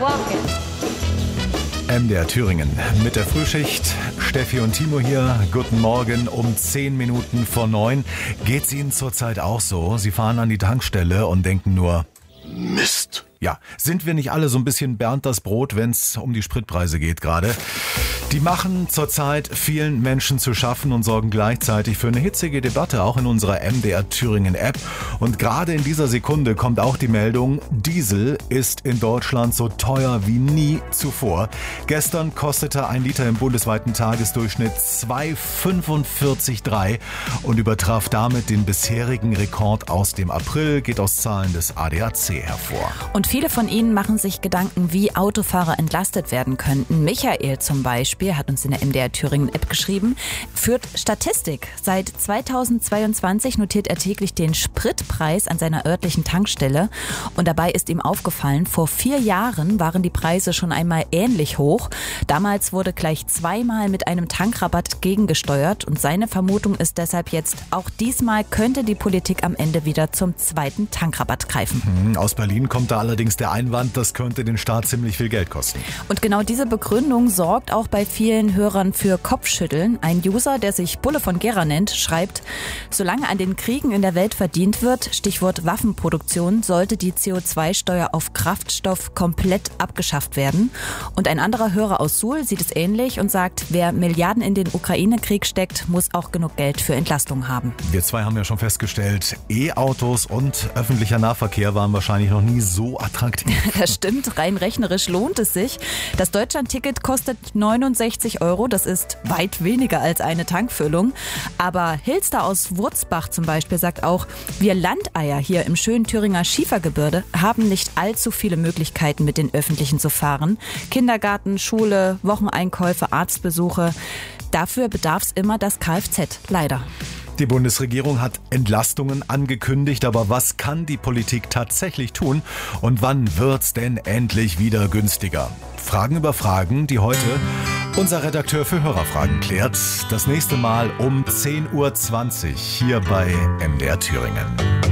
MDR Thüringen mit der Frühschicht. Steffi und Timo hier. Guten Morgen um 10 Minuten vor 9. Geht's Ihnen zurzeit auch so? Sie fahren an die Tankstelle und denken nur: Mist. Ja, sind wir nicht alle so ein bisschen Bernd das Brot, wenn es um die Spritpreise geht gerade? Die machen zurzeit vielen Menschen zu schaffen und sorgen gleichzeitig für eine hitzige Debatte, auch in unserer MDR Thüringen App. Und gerade in dieser Sekunde kommt auch die Meldung: Diesel ist in Deutschland so teuer wie nie zuvor. Gestern kostete ein Liter im bundesweiten Tagesdurchschnitt 2,45,3 und übertraf damit den bisherigen Rekord aus dem April, geht aus Zahlen des ADAC hervor. Und viele von Ihnen machen sich Gedanken, wie Autofahrer entlastet werden könnten. Michael zum Beispiel hat uns in der MDR Thüringen App geschrieben, führt Statistik. Seit 2022 notiert er täglich den Spritpreis an seiner örtlichen Tankstelle. Und dabei ist ihm aufgefallen, vor 4 Jahren waren die Preise schon einmal ähnlich hoch. Damals wurde gleich zweimal mit einem Tankrabatt gegengesteuert. Und seine Vermutung ist deshalb jetzt, auch diesmal könnte die Politik am Ende wieder zum zweiten Tankrabatt greifen. Aus Berlin kommt da allerdings der Einwand, das könnte den Staat ziemlich viel Geld kosten. Und genau diese Begründung sorgt auch bei vielen Hörern für Kopfschütteln. Ein User, der sich Bulle von Gera nennt, schreibt: Solange an den Kriegen in der Welt verdient wird, Stichwort Waffenproduktion, sollte die CO2-Steuer auf Kraftstoff komplett abgeschafft werden. Und ein anderer Hörer aus Suhl sieht es ähnlich und sagt, wer Milliarden in den Ukraine-Krieg steckt, muss auch genug Geld für Entlastung haben. Wir zwei haben ja schon festgestellt, E-Autos und öffentlicher Nahverkehr waren wahrscheinlich noch nie so attraktiv. Das stimmt, rein rechnerisch lohnt es sich. Das Deutschland-Ticket kostet 69 €, das ist weit weniger als eine Tankfüllung. Aber Hilster aus Wurzbach zum Beispiel sagt auch, wir Landeier hier im schönen Thüringer Schiefergebirge haben nicht allzu viele Möglichkeiten, mit den Öffentlichen zu fahren. Kindergarten, Schule, Wocheneinkäufe, Arztbesuche. Dafür bedarf es immer das Kfz, leider. Die Bundesregierung hat Entlastungen angekündigt, aber was kann die Politik tatsächlich tun und wann wird's denn endlich wieder günstiger? Fragen über Fragen, die heute unser Redakteur für Hörerfragen klärt. Das nächste Mal um 10:20 Uhr hier bei MDR Thüringen.